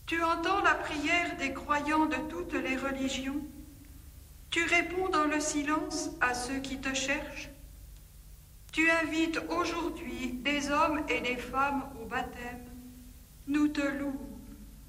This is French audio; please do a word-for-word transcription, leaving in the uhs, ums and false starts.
Tu entends la prière des croyants de toutes les religions. Tu réponds dans le silence à ceux qui te cherchent. Tu invites aujourd'hui des hommes et des femmes au baptême. Nous te louons.